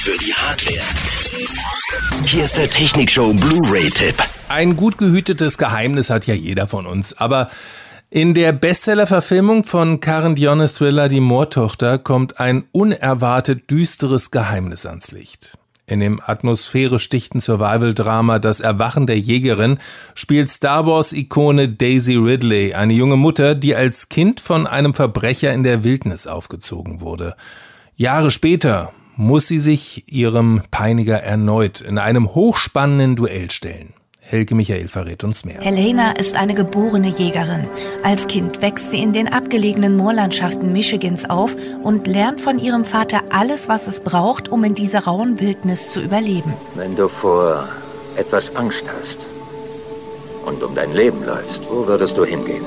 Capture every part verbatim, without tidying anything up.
Für die Hardware. Hier ist der Technikshow Blu-ray-Tipp. Ein gut gehütetes Geheimnis hat ja jeder von uns, aber in der Bestseller-Verfilmung von Karen Dionnes Thriller Die Moortochter kommt ein unerwartet düsteres Geheimnis ans Licht. In dem atmosphärisch dichten Survival-Drama Das Erwachen der Jägerin spielt Star Wars-Ikone Daisy Ridley eine junge Mutter, die als Kind von einem Verbrecher in der Wildnis aufgezogen wurde. Jahre später muss sie sich ihrem Peiniger erneut in einem hochspannenden Duell stellen. Helge Michael verrät uns mehr. Helena ist eine geborene Jägerin. Als Kind wächst sie in den abgelegenen Moorlandschaften Michigans auf und lernt von ihrem Vater alles, was es braucht, um in dieser rauen Wildnis zu überleben. Wenn du vor etwas Angst hast und um dein Leben läufst, wo würdest du hingehen?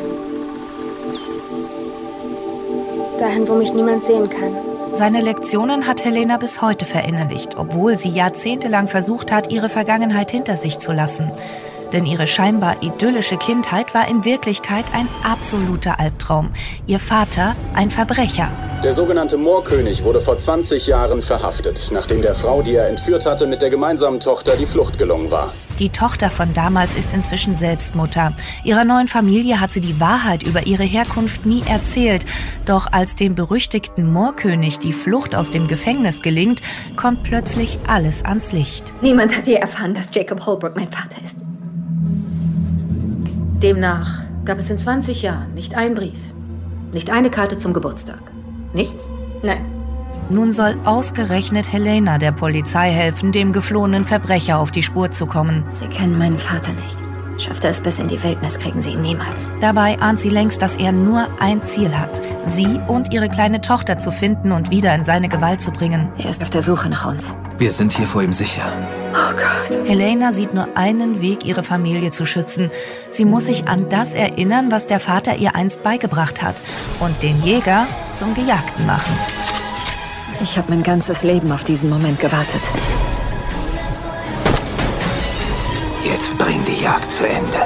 Dahin, wo mich niemand sehen kann. Seine Lektionen hat Helena bis heute verinnerlicht, obwohl sie jahrzehntelang versucht hat, ihre Vergangenheit hinter sich zu lassen. Denn ihre scheinbar idyllische Kindheit war in Wirklichkeit ein absoluter Albtraum. Ihr Vater ein Verbrecher. Der sogenannte Moorkönig wurde vor zwanzig Jahren verhaftet, nachdem der Frau, die er entführt hatte, mit der gemeinsamen Tochter die Flucht gelungen war. Die Tochter von damals ist inzwischen selbst Mutter. Ihrer neuen Familie hat sie die Wahrheit über ihre Herkunft nie erzählt. Doch als dem berüchtigten Moorkönig die Flucht aus dem Gefängnis gelingt, kommt plötzlich alles ans Licht. Niemand hat je erfahren, dass Jacob Holbrook mein Vater ist. Demnach gab es in zwanzig Jahren nicht einen Brief, nicht eine Karte zum Geburtstag. Nichts? Nein. Nun soll ausgerechnet Helena der Polizei helfen, dem geflohenen Verbrecher auf die Spur zu kommen. Sie kennen meinen Vater nicht. Schafft er es bis in die Wildnis, kriegen sie ihn niemals. Dabei ahnt sie längst, dass er nur ein Ziel hat: sie und ihre kleine Tochter zu finden und wieder in seine Gewalt zu bringen. Er ist auf der Suche nach uns. Wir sind hier vor ihm sicher. Oh Gott. Helena sieht nur einen Weg, ihre Familie zu schützen. Sie muss sich an das erinnern, was der Vater ihr einst beigebracht hat, und den Jäger zum Gejagten machen. Ich habe mein ganzes Leben auf diesen Moment gewartet. Jetzt bring die Jagd zu Ende.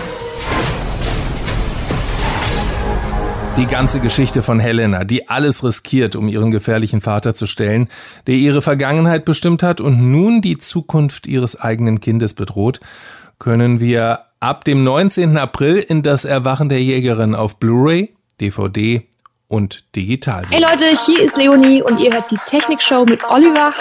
Die ganze Geschichte von Helena, die alles riskiert, um ihren gefährlichen Vater zu stellen, der ihre Vergangenheit bestimmt hat und nun die Zukunft ihres eigenen Kindes bedroht, können wir ab dem neunzehnten April in Das Erwachen der Jägerin auf Blu-ray, D V D und digital sehen. Hey Leute, hier ist Leonie und ihr hört die Technikshow mit Oliver,